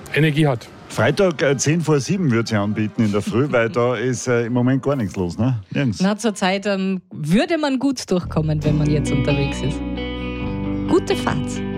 Energie hat. Freitag 10 vor 7 würde sie anbieten in der Früh, weil da ist im Moment gar nichts los, ne? Nirgends. Na, zur Zeit würde man gut durchkommen, wenn man jetzt unterwegs ist. Gute Fahrt.